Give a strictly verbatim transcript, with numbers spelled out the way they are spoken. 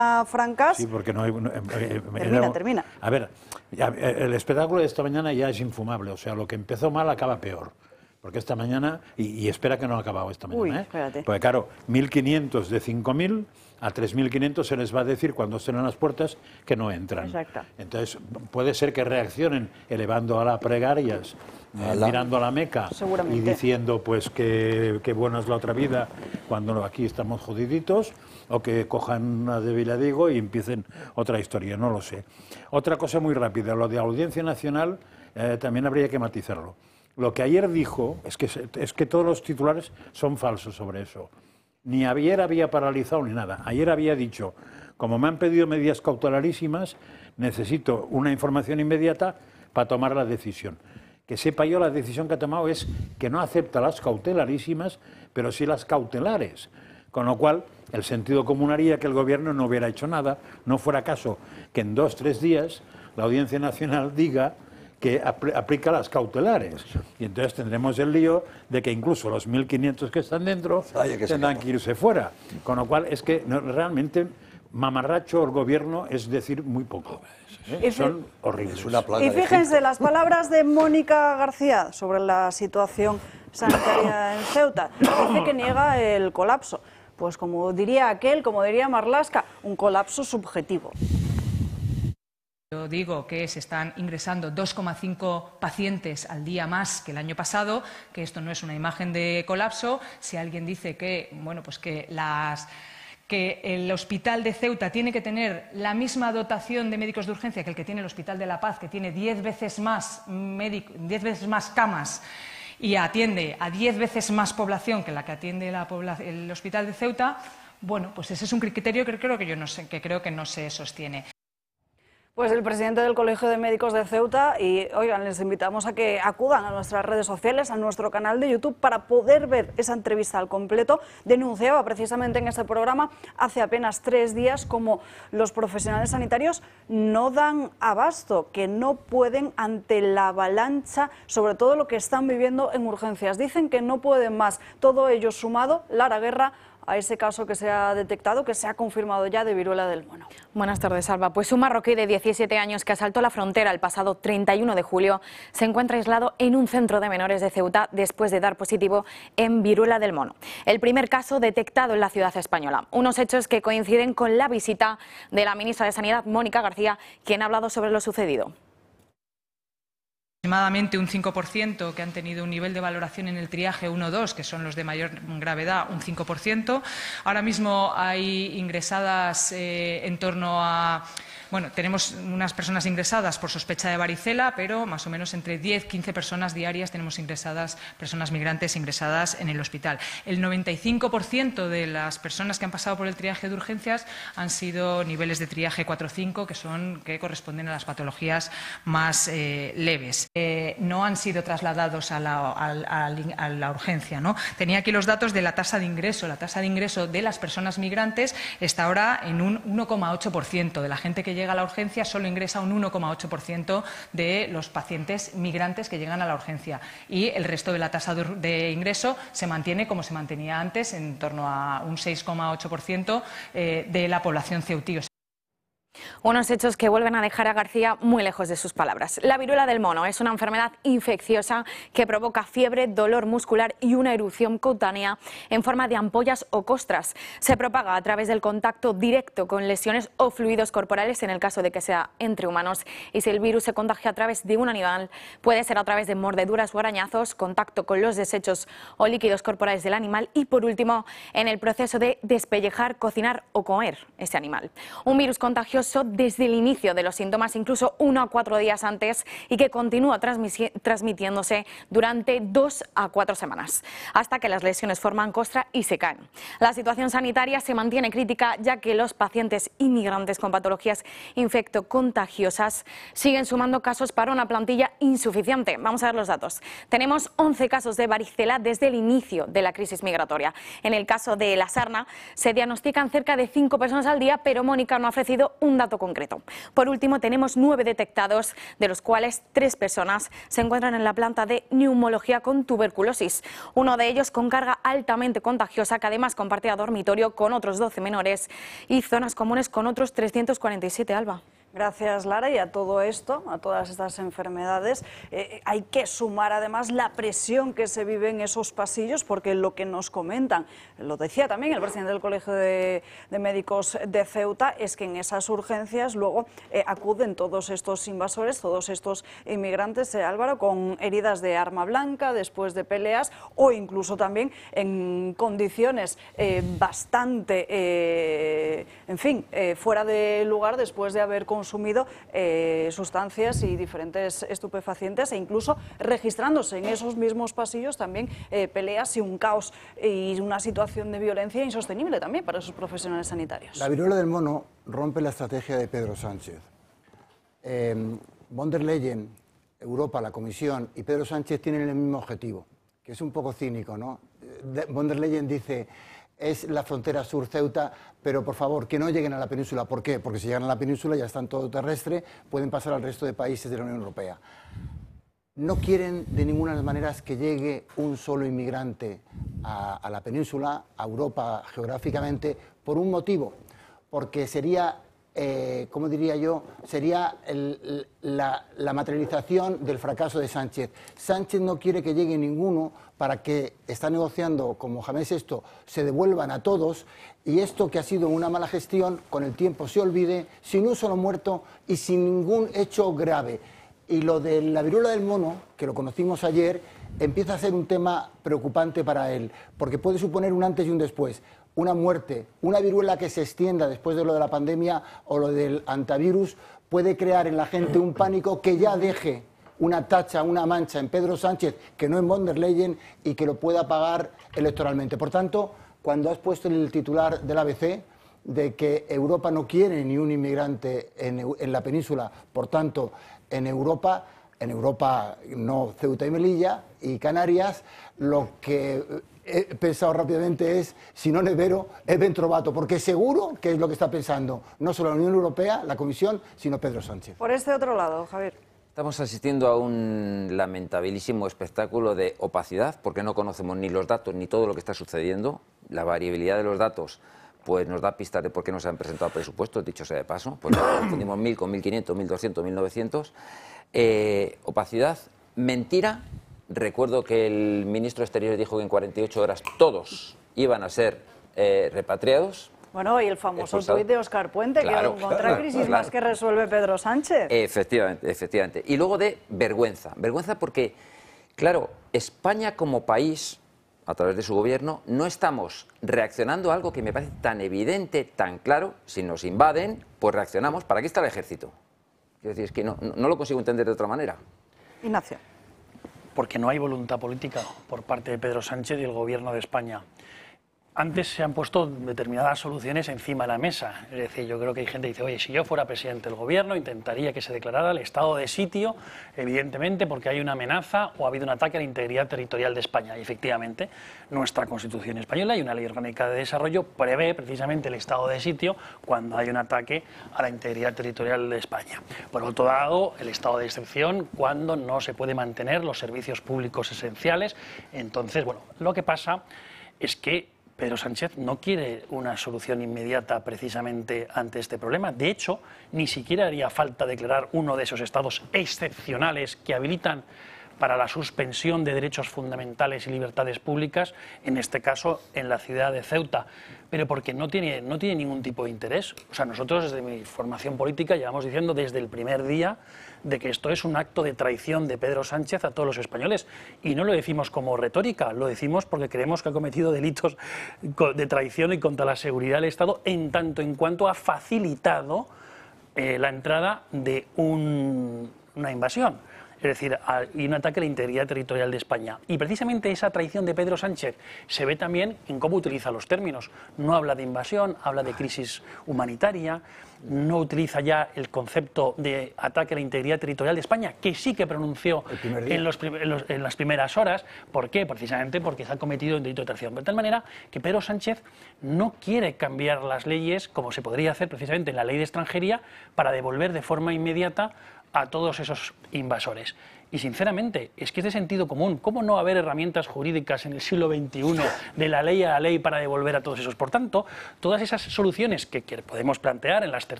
Francas. Sí, porque no hay... No, eh, termina, era, termina. A ver, ya, el espectáculo de esta mañana ya es infumable, o sea, lo que empezó mal acaba peor. Porque esta mañana, y, y espera que no ha acabado esta mañana, Uy, ¿eh? espérate. Porque claro, mil quinientos de cinco mil a tres mil quinientos se les va a decir cuando estén en las puertas que no entran. Exacto. Entonces, puede ser que reaccionen elevando a las pregarias, eh, mirando a la Meca y diciendo pues que, que buena es la otra vida cuando aquí estamos jodiditos, o que cojan a de Villadiego y empiecen otra historia, no lo sé. Otra cosa muy rápida, lo de la Audiencia Nacional eh, también habría que matizarlo. Lo que ayer dijo es que, es que todos los titulares son falsos sobre eso. Ni ayer había paralizado ni nada. Ayer había dicho, como me han pedido medidas cautelarísimas, necesito una información inmediata para tomar la decisión. Que sepa yo, la decisión que ha tomado es que no acepta las cautelarísimas, pero sí las cautelares. Con lo cual, el sentido común haría que el Gobierno no hubiera hecho nada, no fuera caso que en dos, tres días la Audiencia Nacional diga que apl aplica las cautelares. Y entonces tendremos el lío de que incluso los mil quinientos que están dentro que tendrán que irse fuera. Con lo cual, es que no, realmente mamarracho el Gobierno es decir muy poco. ¿Eh? Son horribles. Es una y fíjense, las palabras de Mónica García sobre la situación sanitaria en Ceuta. Dice que niega el colapso. Pues como diría aquel, como diría Marlaska, un colapso subjetivo. Yo digo que se están ingresando dos coma cinco pacientes al día más que el año pasado, que esto no es una imagen de colapso. Si alguien dice que, bueno, pues que las... que el Hospital de Ceuta tiene que tener la misma dotación de médicos de urgencia que el que tiene el Hospital de La Paz, que tiene diez veces más médico, diez veces más camas y atiende a diez veces más población que la que atiende la el Hospital de Ceuta, bueno, pues ese es un criterio que creo que yo no sé, que creo que no se sostiene. Pues el presidente del Colegio de Médicos de Ceuta, y oigan, les invitamos a que acudan a nuestras redes sociales, a nuestro canal de YouTube, para poder ver esa entrevista al completo. Denunciaba precisamente en este programa hace apenas tres días como los profesionales sanitarios no dan abasto, que no pueden ante la avalancha, sobre todo lo que están viviendo en urgencias. Dicen que no pueden más. Todo ello sumado, Lara Guerra, a ese caso que se ha detectado, que se ha confirmado ya de viruela del mono. Buenas tardes, Alba. Pues un marroquí de diecisiete años que asaltó la frontera el pasado treinta y uno de julio se encuentra aislado en un centro de menores de Ceuta después de dar positivo en viruela del mono. El primer caso detectado en la ciudad española. Unos hechos que coinciden con la visita de la ministra de Sanidad, Mónica García, quien ha hablado sobre lo sucedido. Aproximadamente un cinco por ciento que han tenido un nivel de valoración en el triaje uno dos, que son los de mayor gravedad, un cinco por ciento. Ahora mismo hay ingresadas eh, en torno a... Bueno, tenemos unas personas ingresadas por sospecha de varicela, pero más o menos entre diez a quince personas diarias tenemos ingresadas, personas migrantes ingresadas en el hospital. El noventa y cinco por ciento de las personas que han pasado por el triaje de urgencias han sido niveles de triaje cuatro cinco, que son que corresponden a las patologías más eh, leves. Eh, no han sido trasladados a la, a, a, a la urgencia, ¿no? Tenía aquí los datos de la tasa de ingreso. La tasa de ingreso de las personas migrantes está ahora en un uno coma ocho por ciento. De la gente que llega a la urgencia solo ingresa un uno coma ocho por ciento de los pacientes migrantes que llegan a la urgencia, y el resto de la tasa de, de ingreso se mantiene como se mantenía antes, en torno a un seis coma ocho por ciento eh, de la población ceutí. Unos hechos que vuelven a dejar a García muy lejos de sus palabras. La viruela del mono es una enfermedad infecciosa que provoca fiebre, dolor muscular y una erupción cutánea en forma de ampollas o costras. Se propaga a través del contacto directo con lesiones o fluidos corporales en el caso de que sea entre humanos, y si el virus se contagia a través de un animal, puede ser a través de mordeduras o arañazos, contacto con los desechos o líquidos corporales del animal y, por último, en el proceso de despellejar, cocinar o comer ese animal. Un virus contagioso desde el inicio de los síntomas, incluso uno a cuatro días antes, y que continúa transmitiéndose durante dos a cuatro semanas, hasta que las lesiones forman costra y se caen. La situación sanitaria se mantiene crítica, ya que los pacientes inmigrantes con patologías infectocontagiosas siguen sumando casos para una plantilla insuficiente. Vamos a ver los datos. Tenemos once casos de varicela desde el inicio de la crisis migratoria. En el caso de la sarna se diagnostican cerca de cinco personas al día, pero Mónica no ha ofrecido un dato concreto. Por último, tenemos nueve detectados, de los cuales tres personas se encuentran en la planta de neumología con tuberculosis. Uno de ellos con carga altamente contagiosa, que además compartía dormitorio con otros doce menores y zonas comunes con otros trescientos cuarenta y siete, Alba. Gracias, Lara. Y a todo esto, a todas estas enfermedades, eh, hay que sumar además la presión que se vive en esos pasillos, porque lo que nos comentan, lo decía también el presidente del Colegio de, de Médicos de Ceuta, es que en esas urgencias luego eh, acuden todos estos invasores, todos estos inmigrantes, eh, Álvaro, con heridas de arma blanca después de peleas o incluso también en condiciones eh, bastante, eh, en fin, eh, fuera de lugar después de haber consumido eh, sustancias y diferentes estupefacientes e incluso registrándose en esos mismos pasillos también eh, peleas y un caos y una situación de violencia insostenible también para esos profesionales sanitarios. La viruela del mono rompe la estrategia de Pedro Sánchez. Eh, von der Leyen, Europa, la Comisión y Pedro Sánchez tienen el mismo objetivo, que es un poco cínico, ¿no? De, von der Leyen dice: es la frontera sur Ceuta, pero por favor, que no lleguen a la península. ¿Por qué? Porque si llegan a la península ya están todo terrestre, pueden pasar al resto de países de la Unión Europea. No quieren de ninguna de las maneras que llegue un solo inmigrante a, a la península, a Europa geográficamente, por un motivo, porque sería, eh, ¿cómo diría yo?, sería el, la, la materialización del fracaso de Sánchez. Sánchez no quiere que llegue ninguno para que está negociando con Mohamed sexto se devuelvan a todos y esto que ha sido una mala gestión con el tiempo se olvide sin un solo muerto y sin ningún hecho grave. Y lo de la viruela del mono, que lo conocimos ayer, empieza a ser un tema preocupante para él, porque puede suponer un antes y un después. Una muerte, una viruela que se extienda después de lo de la pandemia o lo del antivirus, puede crear en la gente un pánico que ya deje una tacha, una mancha en Pedro Sánchez, que no en von der Leyen, y que lo pueda pagar electoralmente. Por tanto, cuando has puesto en el titular del A B C de que Europa no quiere ni un inmigrante en, en la península, por tanto, en Europa, en Europa no Ceuta y Melilla y Canarias, lo que he pensado rápidamente es, si no Nevero, es Ben Trovato, porque seguro que es lo que está pensando no solo la Unión Europea, la Comisión, sino Pedro Sánchez. Por este otro lado, Javier. Estamos asistiendo a un lamentabilísimo espectáculo de opacidad, porque no conocemos ni los datos ni todo lo que está sucediendo. La variabilidad de los datos pues nos da pistas de por qué no se han presentado presupuestos, dicho sea de paso, pues confundimos mil con mil quinientos, mil doscientos, mil novecientos. Eh, opacidad, mentira. Recuerdo que el ministro de Exteriores dijo que en cuarenta y ocho horas todos iban a ser eh, repatriados. Bueno, y el famoso tuit de Óscar Puente, claro, que contra claro, crisis claro. más que resuelve Pedro Sánchez. Efectivamente, efectivamente. Y luego de vergüenza. Vergüenza porque, claro, España como país, a través de su gobierno, no estamos reaccionando a algo que me parece tan evidente, tan claro. Si nos invaden, pues reaccionamos. ¿Para qué está el ejército? Quiero decir, es que no, no lo consigo entender de otra manera. Ignacio. Porque no hay voluntad política por parte de Pedro Sánchez y el gobierno de España. Antes se han puesto determinadas soluciones encima de la mesa. Es decir, yo creo que hay gente que dice, oye, si yo fuera presidente del gobierno, intentaría que se declarara el estado de sitio, evidentemente porque hay una amenaza o ha habido un ataque a la integridad territorial de España. Y efectivamente, nuestra Constitución española y una ley orgánica de desarrollo prevé precisamente el estado de sitio cuando hay un ataque a la integridad territorial de España. Por otro lado, el estado de excepción cuando no se puede mantener los servicios públicos esenciales. Entonces, bueno, lo que pasa es que Pedro Sánchez no quiere una solución inmediata precisamente ante este problema. De hecho, ni siquiera haría falta declarar uno de esos estados excepcionales que habilitan para la suspensión de derechos fundamentales y libertades públicas, en este caso en la ciudad de Ceuta, pero porque no tiene, no tiene ningún tipo de interés. O sea, nosotros desde mi formación política llevamos diciendo desde el primer día de que esto es un acto de traición de Pedro Sánchez a todos los españoles, y no lo decimos como retórica, lo decimos porque creemos que ha cometido delitos de traición y contra la seguridad del Estado en tanto en cuanto ha facilitado eh, la entrada de un, una invasión. Es decir, a, y un ataque a la integridad territorial de España. Y precisamente esa traición de Pedro Sánchez se ve también en cómo utiliza los términos. No habla de invasión, habla de crisis humanitaria, no utiliza ya el concepto de ataque a la integridad territorial de España, que sí que pronunció en, los, en, los, en las primeras horas. ¿Por qué? Precisamente porque se ha cometido un delito de traición. De tal manera que Pedro Sánchez no quiere cambiar las leyes, como se podría hacer precisamente en la ley de extranjería, para devolver de forma inmediata a todos esos invasores. Y sinceramente, es que es de sentido común. ¿Cómo no haber herramientas jurídicas en el siglo veintiuno de la ley a la ley para devolver a todos esos? Por tanto, todas esas soluciones que, que podemos plantear en las